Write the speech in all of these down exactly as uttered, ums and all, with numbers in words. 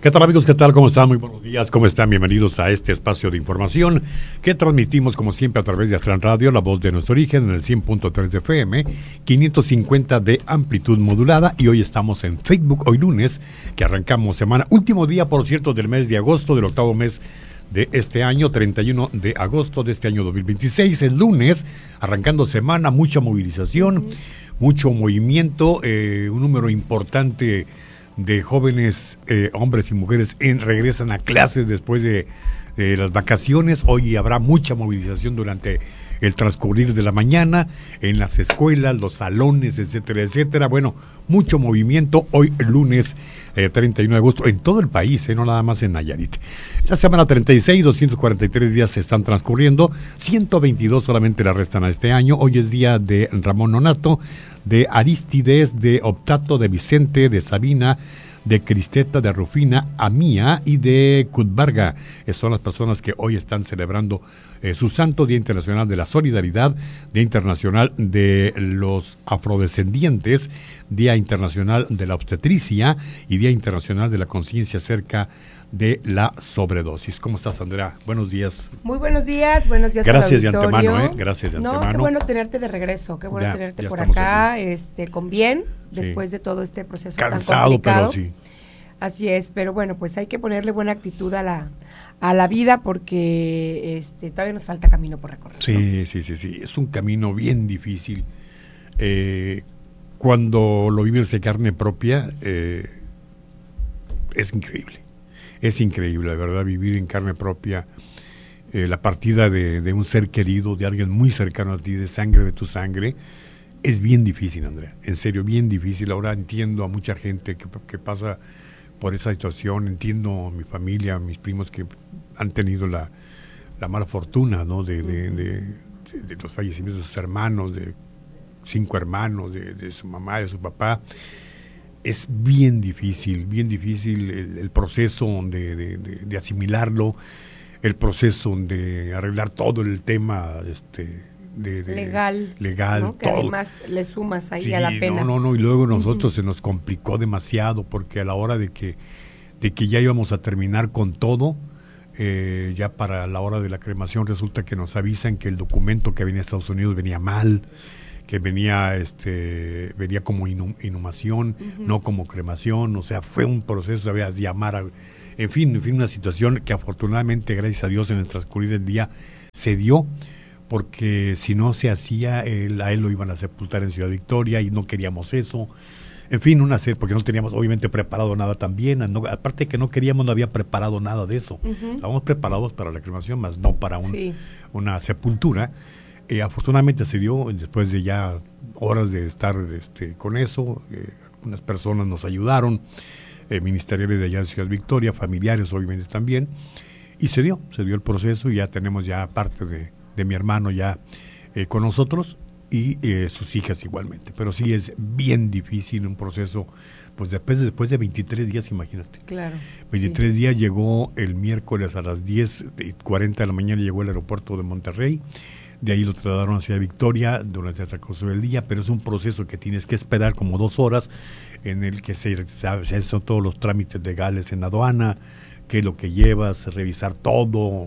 ¿Qué tal, amigos? ¿Qué tal? ¿Cómo están? Muy buenos días. ¿Cómo están? Bienvenidos a este espacio de información que transmitimos como siempre a través de Astran Radio, la voz de nuestro origen, en el cien punto tres de F M, quinientos cincuenta de amplitud modulada, y hoy estamos en Facebook, hoy lunes, que arrancamos semana, último día, por cierto, del mes de agosto, del octavo mes de este año, treinta y uno de agosto de este año dos mil veintiséis, el lunes, arrancando semana, mucha movilización, uh-huh. mucho movimiento, eh, un número importante de jóvenes, eh, hombres y mujeres en, regresan a clases después de, de las vacaciones. Hoy habrá mucha movilización durante el transcurrir de la mañana en las escuelas, los salones, etcétera, etcétera. Bueno, mucho movimiento hoy lunes eh, treinta y uno de agosto en todo el país, eh, no nada más en Nayarit. La semana treinta y seis, doscientos cuarenta y tres días se están transcurriendo, ciento veintidós solamente la restan a este año. Hoy es día de Ramón Nonato, de Aristides, de Optato, de Vicente, de Sabina, de Cristeta, de Rufina, Amía y de Cutbarga. Esas son las personas que hoy están celebrando eh, su santo, Día Internacional de la Solidaridad, Día Internacional de los Afrodescendientes, Día Internacional de la Obstetricia y Día Internacional de la Conciencia acerca de la sobredosis. ¿Cómo estás, Andrea? Buenos días. Muy buenos días, buenos días. Gracias de antemano, ¿eh? Gracias de no, antemano. Qué bueno tenerte de regreso, qué bueno ya, tenerte ya por acá, aquí. este, con bien, sí. después de todo este proceso Cansado, tan complicado. pero sí. Así es, pero bueno, pues hay que ponerle buena actitud a la a la vida porque este todavía nos falta camino por recorrer. Sí, ¿no? sí, sí, sí, es un camino bien difícil. Eh, cuando lo vives de carne propia, eh, es increíble. Es increíble, la verdad, vivir en carne propia eh, la partida de, de un ser querido, de alguien muy cercano a ti, de sangre de tu sangre, es bien difícil, Andrea, en serio, bien difícil. Ahora entiendo a mucha gente que, que pasa por esa situación, entiendo a mi familia, a mis primos que han tenido la, la mala fortuna, ¿no? de, de, de, de, de los fallecimientos de sus hermanos, de cinco hermanos, de, de su mamá, de su papá. Es bien difícil, bien difícil el, el proceso de, de, de, de asimilarlo, el proceso de arreglar todo el tema este, de, de legal, legal ¿no? Que todo. Además le sumas ahí sí, a la pena. No, no, no, y luego nosotros uh-huh. se nos complicó demasiado porque a la hora de que, de que ya íbamos a terminar con todo, eh, ya para la hora de la cremación resulta que nos avisan que el documento que venía a Estados Unidos venía mal, que venía este venía como inhum, inhumación, uh-huh. no como cremación, o sea, fue un proceso, habías de llamar, a, en fin, en fin, una situación que afortunadamente, gracias a Dios, en el transcurrir del día se dio, porque si no se hacía, él, a él lo iban a sepultar en Ciudad Victoria y no queríamos eso, en fin, una serie, porque no teníamos obviamente preparado nada también, no, aparte que no queríamos, no había preparado nada de eso, uh-huh. estábamos preparados para la cremación, más no para un, sí. una sepultura. Eh, afortunadamente se dio, después de ya horas de estar este, con eso, eh, algunas personas nos ayudaron, eh, ministeriales de allá de Ciudad Victoria, familiares obviamente también, y se dio, se dio el proceso y ya tenemos ya parte de, de mi hermano ya eh, con nosotros y eh, sus hijas igualmente, pero sí es bien difícil un proceso, pues después, después de veintitrés días, imagínate. Claro. veintitrés sí. días, llegó el miércoles a las diez cuarenta de la mañana, llegó al aeropuerto de Monterrey. De ahí lo trasladaron hacia Victoria durante el transcurso del día, pero es un proceso que tienes que esperar como dos horas en el que se, se, se son todos los trámites legales en aduana, qué es lo que llevas, revisar todo,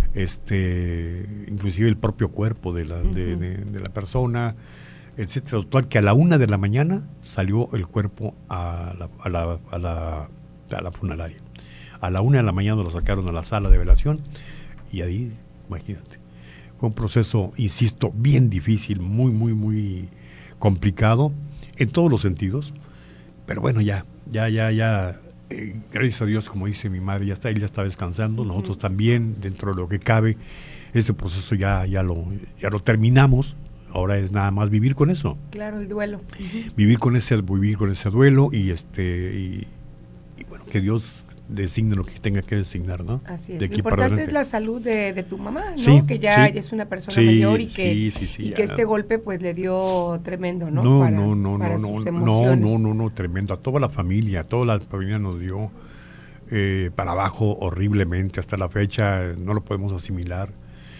este, inclusive el propio cuerpo de la, uh-huh. de, de, de la persona, etcétera. Total, que a la una de la mañana salió el cuerpo a la, a la, a la, a la funeraria. A la una de la mañana lo sacaron a la sala de velación y ahí, imagínate. Fue un proceso, insisto, bien difícil, muy, muy, muy complicado en todos los sentidos. Pero bueno, ya, ya, ya, ya, eh, gracias a Dios, como dice mi madre, ya está, él ya está descansando, uh-huh. nosotros también, dentro de lo que cabe, ese proceso ya, ya lo, ya lo terminamos. Ahora es nada más vivir con eso. Claro, el duelo. Uh-huh. Vivir con ese, vivir con ese duelo y este, y, y bueno, que Dios designe lo que tenga que designar, ¿no? Así es. De aquí lo importante para es la salud de, de tu mamá, ¿no? Sí, que ya, sí. ya es una persona sí, mayor y que sí, sí, sí, y ya. que este golpe pues le dio tremendo, ¿no? No, para, no, no, para no, sus no, emociones. no, no, no, no, tremendo. A toda la familia, a toda la familia nos dio eh, para abajo horriblemente. Hasta la fecha no lo podemos asimilar.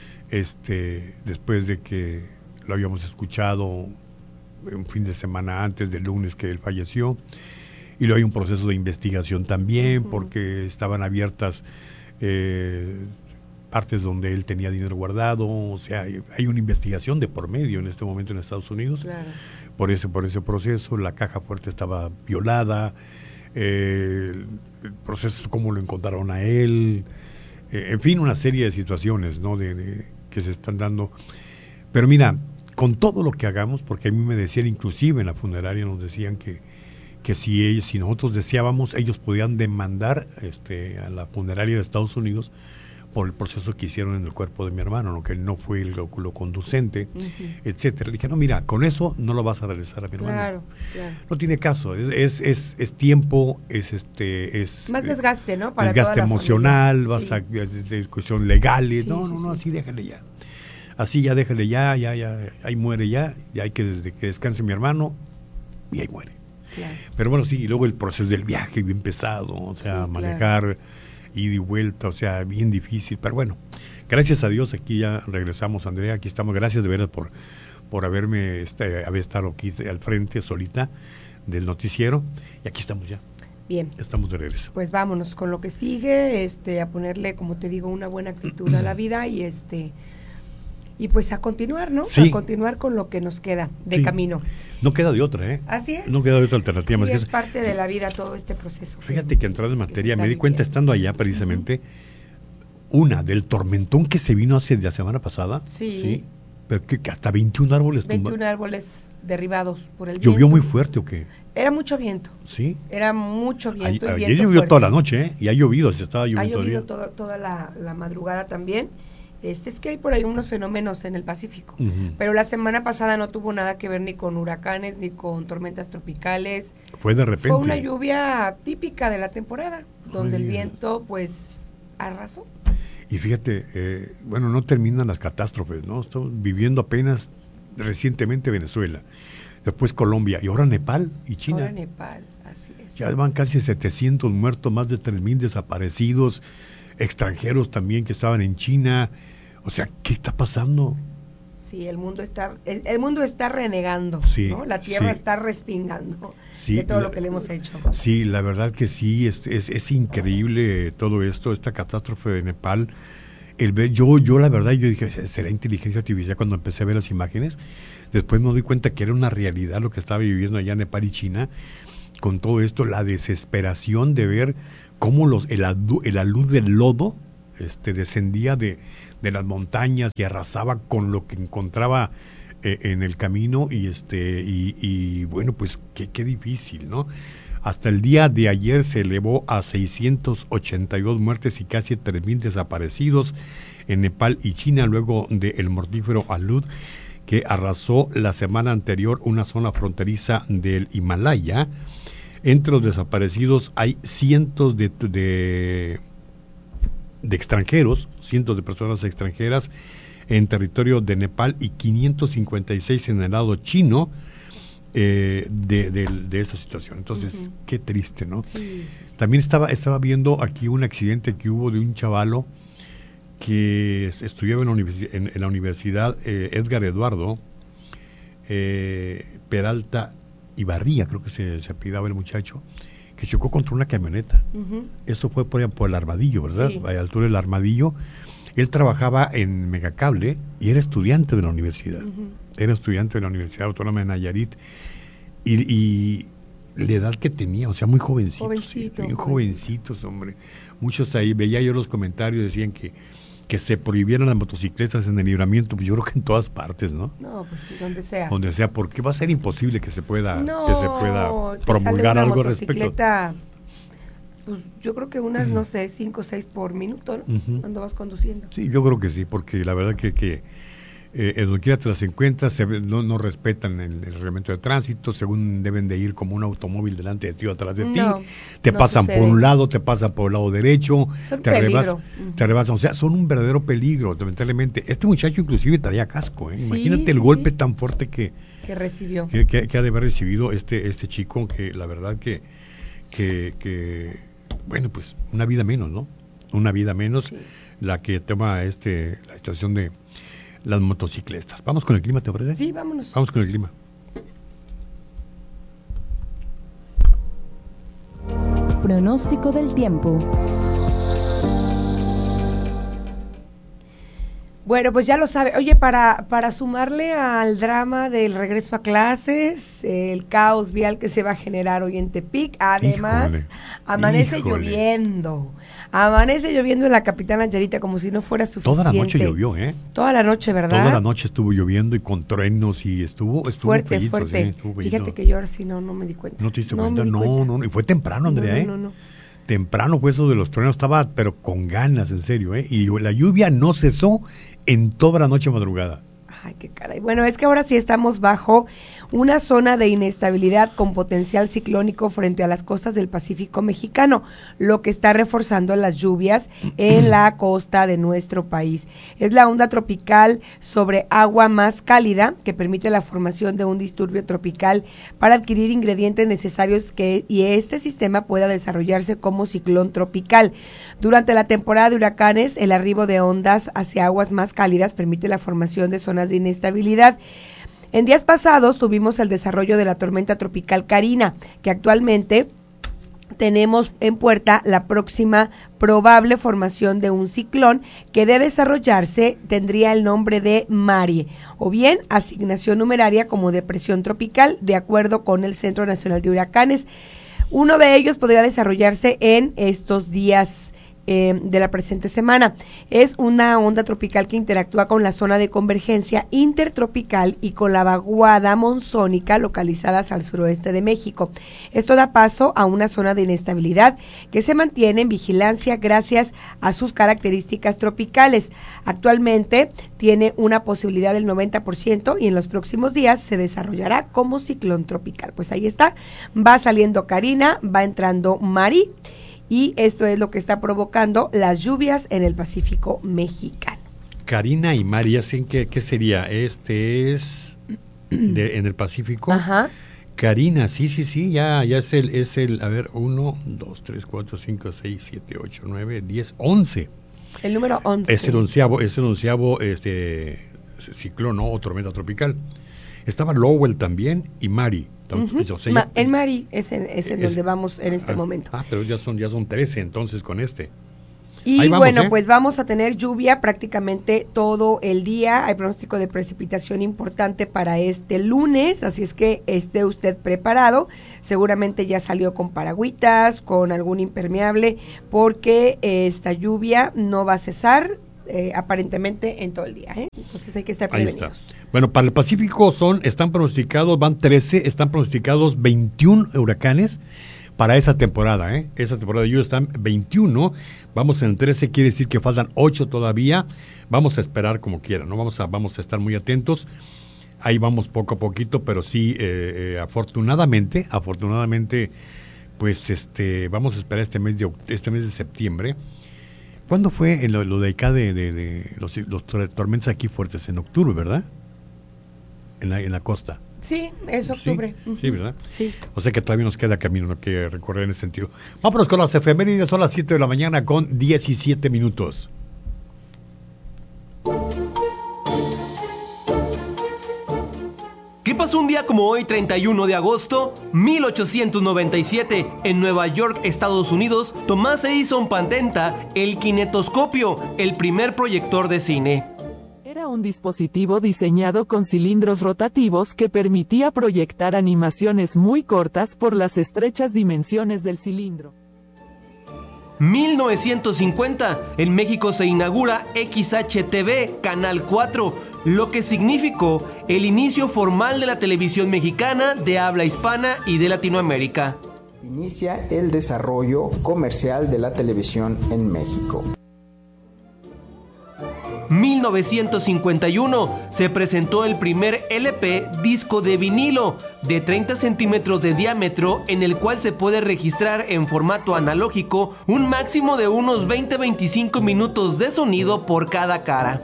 Este, después de que lo habíamos escuchado un fin de semana antes del lunes que él falleció. y luego hay un proceso de investigación también, Uh-huh. porque estaban abiertas eh, partes donde él tenía dinero guardado, o sea, hay, hay una investigación de por medio en este momento en Estados Unidos, Claro. por ese, por ese proceso. La caja fuerte estaba violada, eh, el proceso, cómo lo encontraron a él, eh, en fin, una serie de situaciones, ¿no? de, de que se están dando. Pero mira, con todo lo que hagamos, porque a mí me decían, inclusive en la funeraria nos decían que, que si ellos, si nosotros deseábamos, ellos podían demandar este, a la funeraria de Estados Unidos por el proceso que hicieron en el cuerpo de mi hermano, ¿no? Que no fue lo, lo conducente, Uh-huh. etcétera. Le dije, no, mira, con eso no lo vas a regresar a mi hermano. Claro, claro. No tiene caso, es, es, es, es tiempo, es este, es Más eh, desgaste, ¿no? Para desgaste toda la emocional, familia. vas Sí. a de, de cuestión legales, Sí, no, sí, no, no, sí. así déjale ya. Así ya déjale ya, ya, ya, ahí muere ya, ya hay que desde que descanse mi hermano y ahí muere. Claro. Pero bueno, sí, y luego el proceso del viaje bien pesado, o sea, Sí, manejar claro. ida y vuelta, o sea, bien difícil, pero bueno, gracias a Dios aquí ya regresamos, Andrea, aquí estamos, gracias de veras por, por haberme, este, haber estado aquí al frente solita del noticiero, y aquí estamos ya, Bien. ya estamos de regreso. Pues vámonos con lo que sigue, este, a ponerle, como te digo, una buena actitud a la vida y este y pues a continuar, ¿no? Sí. A continuar con lo que nos queda de Sí. camino. No queda de otra, ¿eh? Así es. No queda de otra alternativa Sí, más que es esa. parte de la vida todo este proceso. Fíjate que entrando en materia, está me di cuenta viviendo. estando allá precisamente, una, del tormentón que se vino hace la semana pasada. Sí. Pero que, que hasta veintiún árboles tumba- veintiún árboles derribados por el viento. ¿Llovió muy fuerte o qué? Era mucho viento. Sí. Era mucho viento. Ay- y Ayer viento llovió fuerte. toda la noche, ¿eh? Y ha llovido, se estaba Ha lloviendo llovido todavía. todo- toda la, la madrugada también. Este es que hay por ahí unos fenómenos en el Pacífico, Ujú. pero la semana pasada no tuvo nada que ver ni con huracanes ni con tormentas tropicales. Fue de repente. Fue una lluvia típica de la temporada, donde el Oye. viento pues arrasó. Y fíjate, eh, bueno, no terminan las catástrofes, ¿no? Estamos viviendo apenas recientemente Venezuela, después Colombia, y ahora Nepal y China. Ahora Nepal, así es. Ya van casi setecientos muertos, más de tres mil desaparecidos, extranjeros también que estaban en China. O sea, ¿qué está pasando? Sí, el mundo está el, el mundo está renegando, Sí, ¿no? La tierra sí. está respingando Sí, de todo la- lo que le hemos hecho. Sí, la verdad que sí, es, es, es increíble todo esto, esta catástrofe de Nepal. El ver, yo, yo la verdad, yo dije, ¿será inteligencia artificial? Cuando empecé a ver las imágenes, después me doy cuenta que era una realidad lo que estaba viviendo allá en Nepal y China, con todo esto, la desesperación de ver cómo los, el, adu- el alud del lodo este, descendía de, de las montañas y arrasaba con lo que encontraba eh, en el camino, y este y, y bueno, pues qué, qué difícil, ¿no? Hasta el día de ayer se elevó a seiscientas ochenta y dos muertes y casi tres mil desaparecidos en Nepal y China luego del mortífero alud que arrasó la semana anterior una zona fronteriza del Himalaya. Entre los desaparecidos hay cientos de, de, de extranjeros, cientos de personas extranjeras en territorio de Nepal y quinientos cincuenta y seis en el lado chino eh, de, de, de esa situación. Entonces, Ujú. qué triste, ¿no? Sí, sí, sí. También estaba, estaba viendo aquí un accidente que hubo de un chavalo que es- estudiaba en la, universi- en, en la universidad eh, Edgar Eduardo eh, Peralta Ibarría, creo que se, se apellidaba el muchacho, que chocó contra una camioneta. Ujú. Eso fue por, por el Armadillo, ¿verdad? Sí. A la altura del Armadillo. Él trabajaba en Megacable y era estudiante de la universidad. Ujú. Era estudiante de la Universidad Autónoma de Nayarit. Y, y la edad que tenía, o sea, muy jovencito. Jovencito, bien jovencito. jovencitos, hombre. Muchos ahí, veía yo los comentarios, decían que, que se prohibieran las motocicletas en el Libramiento. Pues yo creo que en todas partes, ¿no? No, pues sí, donde sea. Donde sea, porque va a ser imposible que se pueda, No, que se pueda te promulgar sale una algo al respecto. motocicleta, pues yo creo que unas, no sé, cinco o seis por minuto, ¿no? Ujú. Cuando vas conduciendo. Sí, yo creo que sí, porque la verdad que, que eh, en donde quiera te las encuentras, se ve- no, no respetan el, el reglamento de tránsito, según deben de ir como un automóvil delante de ti o atrás de No, ti, te no pasan sucede. por un lado, te pasan por el lado derecho, Son te, peligro. arrebas, Ujú. te arrebasan, o sea, son un verdadero peligro, lamentablemente. Este muchacho inclusive traía casco, ¿eh? Sí, Imagínate el sí, golpe sí. tan fuerte que, Que recibió. que, que- que ha de haber recibido este, este chico, que la verdad que, que, que, bueno, pues una vida menos, ¿no? Una vida menos Sí. la que toma este la situación de las motocicletas. Vamos con el clima, ¿te parece? Sí, vámonos. Vamos con el clima. pronóstico del tiempo. Bueno, pues ya lo sabe. Oye, para, para sumarle al drama del regreso a clases, el caos vial que se va a generar hoy en Tepic, además, híjole, amanece híjole. lloviendo. Amanece lloviendo en la capital Nayarita como si no fuera suficiente. Toda la noche llovió, ¿eh? Toda la noche, ¿verdad? Toda la noche estuvo lloviendo y con truenos y estuvo, estuvo fuerte, feíto, fuerte. Sí, estuvo Fíjate que yo ahora sí no, no me di cuenta. ¿No te diste no cuenta? No, cuenta. no, no. Y fue temprano, Andrea, no, ¿eh? No, no, no. Temprano fue eso de los truenos, estaba pero con ganas, en serio, ¿eh? Y la lluvia no cesó en toda la noche madrugada. Ay, qué caray. Bueno, es que ahora sí estamos bajo una zona de inestabilidad con potencial ciclónico frente a las costas del Pacífico mexicano, lo que está reforzando las lluvias en la costa de nuestro país. Es la onda tropical sobre agua más cálida que permite la formación de un disturbio tropical para adquirir ingredientes necesarios que y este sistema pueda desarrollarse como ciclón tropical. Durante la temporada de huracanes, el arribo de ondas hacia aguas más cálidas permite la formación de zonas de inestabilidad. En días pasados tuvimos el desarrollo de la tormenta tropical Karina, que actualmente tenemos en puerta la próxima probable formación de un ciclón que de desarrollarse tendría el nombre de Marie, o bien asignación numeraria como depresión tropical, de acuerdo con el Centro Nacional de Huracanes. Uno de ellos podría desarrollarse en estos días Eh, de la presente semana. Es una onda tropical que interactúa con la zona de convergencia intertropical y con la vaguada monzónica localizadas al suroeste de México. Esto da paso a una zona de inestabilidad que se mantiene en vigilancia gracias a sus características tropicales. Actualmente tiene una posibilidad del noventa por ciento y en los próximos días se desarrollará como ciclón tropical. Pues ahí está, va saliendo Karina, va entrando Mari, y esto es lo que está provocando las lluvias en el Pacífico mexicano. Karina y María, ¿qué, qué sería? Este es de, en el Pacífico. Ajá. Karina, sí, sí, sí, ya, ya es el, es el, a ver, uno, dos, tres, cuatro, cinco, seis, siete, ocho, nueve, diez, once. El número once. Es el onceavo, es el onceavo, este, ciclón, ¿no? O tormenta tropical. Estaba Lowell también y Mari. Uh-huh. O sea, Ma, ya, el Mari es en, es en es, donde vamos en este ah, momento. Ah, pero ya son ya son trece entonces con este. Y vamos, bueno, ¿eh? pues vamos a tener lluvia prácticamente todo el día. Hay pronóstico de precipitación importante para este lunes, así es que esté usted preparado. Seguramente ya salió con paragüitas, con algún impermeable, porque eh, esta lluvia no va a cesar eh, aparentemente en todo el día, ¿eh? Entonces hay que estar prevenidos. Ahí está. Bueno, para el Pacífico son, están pronosticados, van trece, están pronosticados veintiún huracanes para esa temporada, ¿eh? Esa temporada de lluvia están veintiuno, vamos en el trece, quiere decir que faltan ocho todavía, vamos a esperar como quiera, ¿no? Vamos a, vamos a estar muy atentos, ahí vamos poco a poquito, pero sí, eh, eh, afortunadamente, afortunadamente, pues este, vamos a esperar este mes de, este mes de septiembre. ¿Cuándo fue lo, lo de acá de, de, de los, los tormentas aquí fuertes? En octubre, ¿verdad? En la, en la costa. Sí, es octubre. Sí, uh-huh. Sí, ¿verdad? Sí. O sea que todavía nos queda camino, ¿no?, que recorrer en ese sentido. Vámonos con las efemérides, son las siete de la mañana con diecisiete minutos. ¿Qué pasó un día como hoy, treinta y uno de agosto? mil ochocientos noventa y siete, en Nueva York, Estados Unidos, Thomas Edison patenta el kinetoscopio, el primer proyector de cine. Era un dispositivo diseñado con cilindros rotativos que permitía proyectar animaciones muy cortas por las estrechas dimensiones del cilindro. mil novecientos cincuenta, en México se inaugura X H T V, Canal cuatro, lo que significó el inicio formal de la televisión mexicana de habla hispana y de Latinoamérica. Inicia el desarrollo comercial de la televisión en México. mil novecientos cincuenta y uno, se presentó el primer L P disco de vinilo de treinta centímetros de diámetro, en el cual se puede registrar en formato analógico un máximo de unos veinte a veinticinco minutos de sonido por cada cara.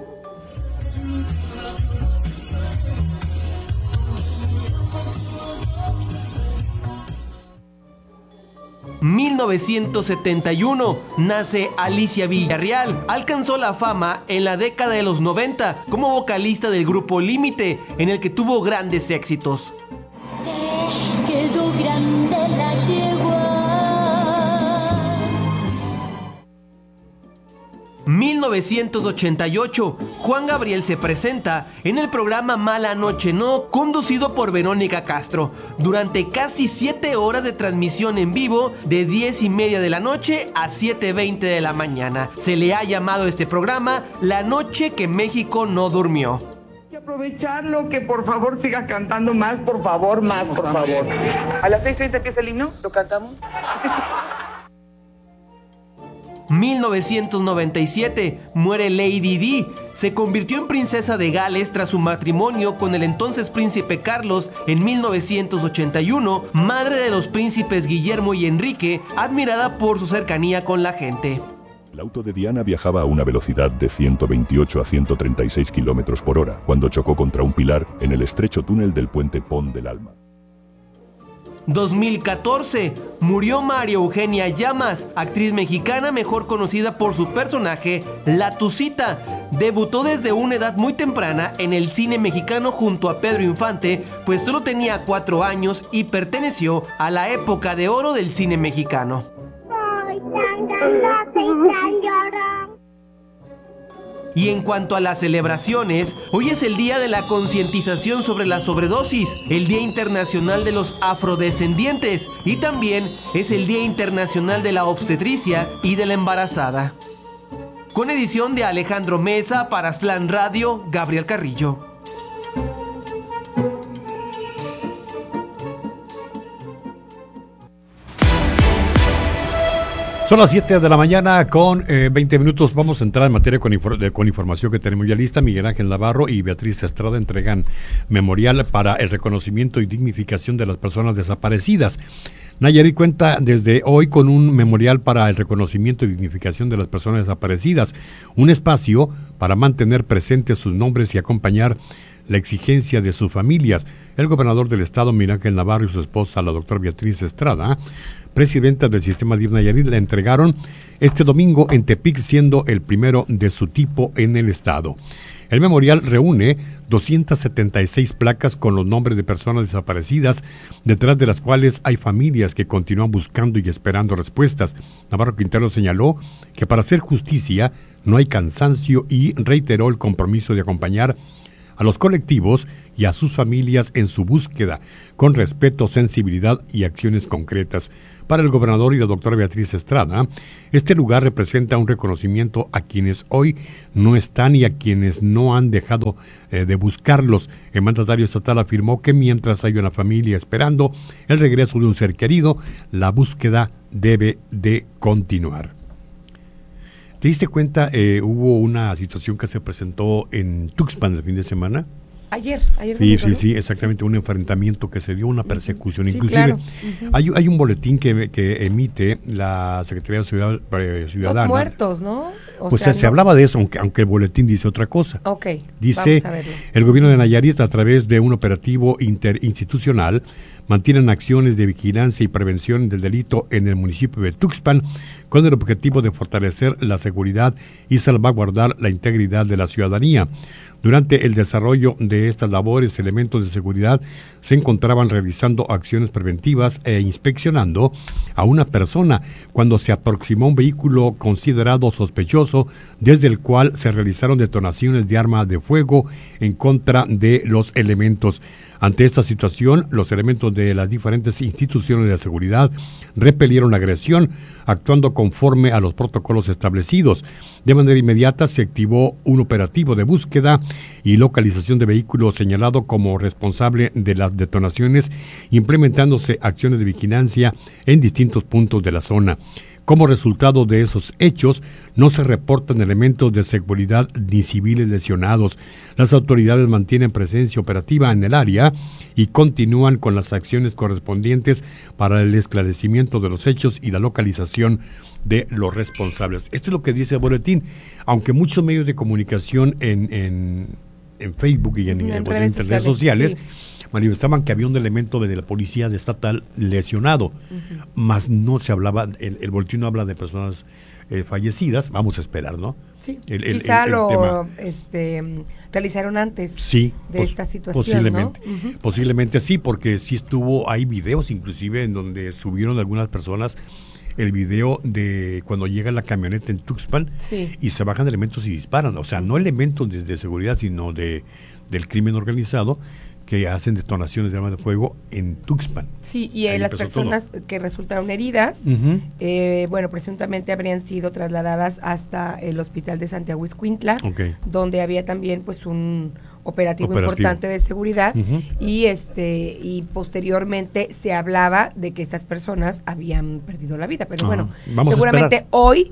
mil novecientos setenta y uno, nace Alicia Villarreal. Alcanzó la fama en la década de los noventa como vocalista del grupo Límite, en el que tuvo grandes éxitos. Quedó grande la yegua mil novecientos ochenta y ocho, Juan Gabriel se presenta en el programa Mala Noche No, conducido por Verónica Castro, durante casi siete horas de transmisión en vivo de diez y media de la noche a siete veinte de la mañana. Se le ha llamado a este programa La Noche que México no durmió. Aprovecharlo, que por favor siga cantando más, por favor, más, por favor. A las seis treinta empieza el himno, ¿lo cantamos? mil novecientos noventa y siete, muere Lady Di. Se convirtió en princesa de Gales tras su matrimonio con el entonces príncipe Carlos en mil novecientos ochenta y uno, madre de los príncipes Guillermo y Enrique, admirada por su cercanía con la gente. El auto de Diana viajaba a una velocidad de ciento veintiocho a ciento treinta y seis kilómetros por hora cuando chocó contra un pilar en el estrecho túnel del puente Pont del Alma. dos mil catorce, murió María Eugenia Llamas, actriz mexicana mejor conocida por su personaje La Tucita. Debutó desde una edad muy temprana en el cine mexicano junto a Pedro Infante, pues solo tenía cuatro años y perteneció a la época de oro del cine mexicano. Soy tan grande y tan llorón. Y en cuanto a las celebraciones, hoy es el día de la concientización sobre la sobredosis, el Día Internacional de los Afrodescendientes y también es el Día Internacional de la Obstetricia y de la Embarazada. Con edición de Alejandro Mesa para Aztlán Radio, Gabriel Carrillo. Son las siete de la mañana con eh, veinte minutos. Vamos a entrar en materia con, infor de, con información que tenemos ya lista. Miguel Ángel Navarro y Beatriz Estrada entregan memorial para el reconocimiento y dignificación de las personas desaparecidas. Nayarit cuenta desde hoy con un memorial para el reconocimiento y dignificación de las personas desaparecidas, un espacio para mantener presentes sus nombres y acompañar la exigencia de sus familias. El gobernador del estado, Miguel Ángel Navarro, y su esposa, la doctora Beatriz Estrada, presidenta del sistema D I F Nayarit, la entregaron este domingo en Tepic, siendo el primero de su tipo en el estado. El memorial reúne doscientas setenta y seis placas con los nombres de personas desaparecidas, detrás de las cuales hay familias que continúan buscando y esperando respuestas. Navarro Quintero señaló que para hacer justicia no hay cansancio y reiteró el compromiso de acompañar a los colectivos y a sus familias en su búsqueda, con respeto, sensibilidad y acciones concretas. Para el gobernador y la doctora Beatriz Estrada, este lugar representa un reconocimiento a quienes hoy no están y a quienes no han dejado eh, de buscarlos. El mandatario estatal afirmó que mientras hay una familia esperando el regreso de un ser querido, la búsqueda debe de continuar. ¿Te diste cuenta? Eh, hubo una situación que se presentó en Tuxpan el fin de semana. Ayer, ayer. Sí, sí, sí, exactamente, sí. Un enfrentamiento que se dio, una persecución. Sí, inclusive, claro. uh-huh. hay, hay un boletín que, que emite la Secretaría de Ciudad, eh, Ciudadana. Los muertos, ¿no? O pues sea, se, no... se hablaba de eso, aunque, aunque el boletín dice otra cosa. Ok, dice, vamos a verlo. El gobierno de Nayarit, a través de un operativo interinstitucional, mantienen acciones de vigilancia y prevención del delito en el municipio de Tuxpan, con el objetivo de fortalecer la seguridad y salvaguardar la integridad de la ciudadanía. Durante el desarrollo de estas labores, elementos de seguridad se encontraban realizando acciones preventivas e inspeccionando a una persona cuando se aproximó un vehículo considerado sospechoso, desde el cual se realizaron detonaciones de arma de fuego en contra de los elementos. Ante esta situación, los elementos de las diferentes instituciones de seguridad repelieron la agresión, actuando conforme a los protocolos establecidos. De manera inmediata se activó un operativo de búsqueda y localización de vehículos señalado como responsable de las detonaciones, implementándose acciones de vigilancia en distintos puntos de la zona. Como resultado de esos hechos, no se reportan elementos de seguridad ni civiles lesionados. Las autoridades mantienen presencia operativa en el área y continúan con las acciones correspondientes para el esclarecimiento de los hechos y la localización de los responsables. Esto es lo que dice el boletín, aunque muchos medios de comunicación en, en, en Facebook y en, en, en redes, en redes sociales, sociales sí. manifestaban que había un elemento de la policía estatal lesionado, uh-huh. mas no se hablaba, el, el boletín no habla de personas eh, fallecidas. Vamos a esperar, ¿no? Sí, el, el, quizá el, el lo tema. este, realizaron antes sí, de pos, esta situación, posiblemente, ¿no? Uh-huh. Posiblemente sí, porque sí estuvo, hay videos inclusive en donde subieron algunas personas el video de cuando llega la camioneta en Tuxpan Sí. y se bajan elementos y disparan, o sea, no elementos de, de seguridad, sino de del crimen organizado que hacen detonaciones de armas de fuego en Tuxpan. Sí, y eh, Ahí las empezó personas que resultaron heridas, Ujú. eh, bueno, presuntamente habrían sido trasladadas hasta el hospital de Santiago Ixcuintla, Ok. donde había también pues un operativo, Operativo. importante de seguridad, Ujú. y este y posteriormente se hablaba de que estas personas habían perdido la vida, pero Ah, bueno, vamos a seguramente esperar. hoy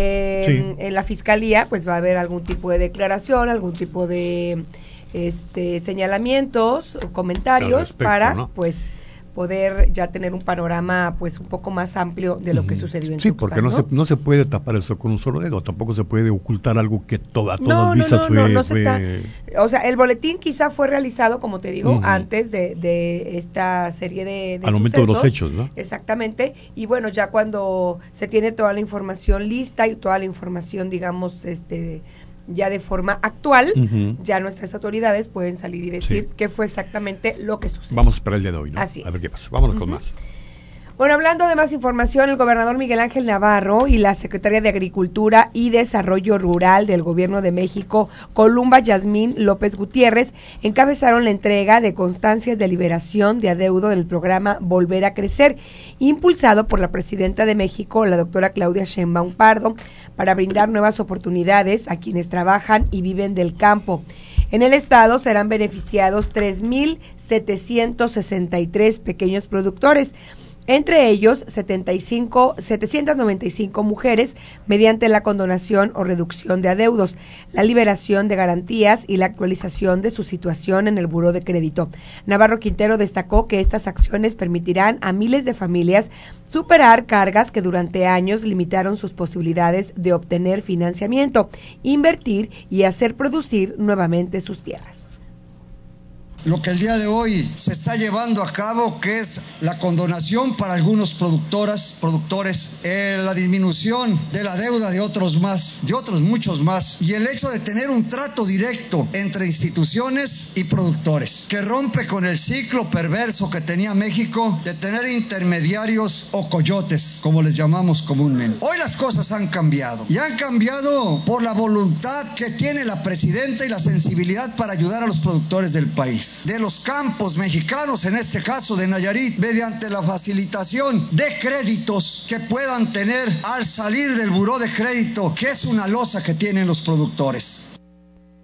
eh, Sí. en la fiscalía pues va a haber algún tipo de declaración, algún tipo de este señalamientos o comentarios Al respecto, para ¿no? pues poder ya tener un panorama pues un poco más amplio de lo que Ujú. sucedió en Sí, Tuxpan, porque no, ¿no? Se, no se puede tapar eso con un solo dedo, tampoco se puede ocultar algo que toda, todas No, no, visas no, fue, no, no se fue- está, o sea, el boletín quizá fue realizado, como te digo, Ujú. antes de, de esta serie de, de al momento de los sucesos. hechos, ¿no? Exactamente, y bueno, ya cuando se tiene toda la información lista y toda la información, digamos, este ya de forma actual, Ujú. ya nuestras autoridades pueden salir y decir Sí. qué fue exactamente lo que sucedió. Vamos a esperar el día de hoy, ¿no? Así A ver es. qué pasa. Vámonos con Ujú. más. Bueno, hablando de más información, el gobernador Miguel Ángel Navarro y la secretaria de Agricultura y Desarrollo Rural del Gobierno de México, Columba Yasmín López Gutiérrez, encabezaron la entrega de constancias de liberación de adeudo del programa Volver a Crecer, impulsado por la presidenta de México, la doctora Claudia Sheinbaum Pardo, para brindar nuevas oportunidades a quienes trabajan y viven del campo. En el estado serán beneficiados tres mil setecientos sesenta y tres pequeños productores, entre ellos setenta y cinco, setecientas noventa y cinco mujeres, mediante la condonación o reducción de adeudos, la liberación de garantías y la actualización de su situación en el buró de crédito. Navarro Quintero destacó que estas acciones permitirán a miles de familias superar cargas que durante años limitaron sus posibilidades de obtener financiamiento, invertir y hacer producir nuevamente sus tierras. Lo que el día de hoy se está llevando a cabo, que es la condonación para algunos productoras, productores, eh, la disminución de la deuda de otros más, de otros muchos más, y el hecho de tener un trato directo entre instituciones y productores, que rompe con el ciclo perverso que tenía México de tener intermediarios o coyotes, como les llamamos comúnmente. Hoy las cosas han cambiado, y han cambiado por la voluntad que tiene la presidenta y la sensibilidad para ayudar a los productores del país, de los campos mexicanos, en este caso de Nayarit, mediante la facilitación de créditos que puedan tener al salir del buró de crédito, que es una losa que tienen los productores.